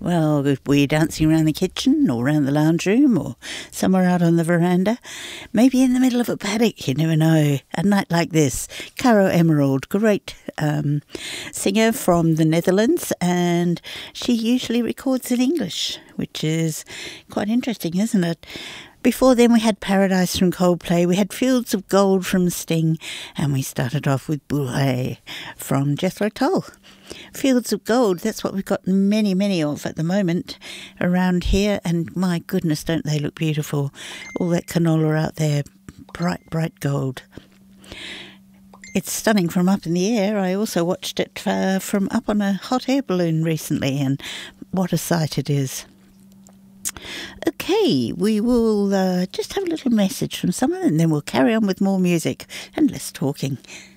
Well, were you dancing around the kitchen or around the lounge room or somewhere out on the veranda? Maybe in the middle of a paddock, you never know. A night like this. Caro Emerald, great singer from the Netherlands, and she usually records in English, which is quite interesting, isn't it? Before then we had Paradise from Coldplay, we had Fields of Gold from Sting, and we started off with Bourrée from Jethro Tull. Fields of Gold, that's what we've got many, many of at the moment around here, and my goodness, don't they look beautiful. All that canola out there, bright, bright gold. It's stunning from up in the air. I also watched it from up on a hot air balloon recently, and what a sight it is. Okay, we will just have a little message from someone and then we'll carry on with more music and less talking.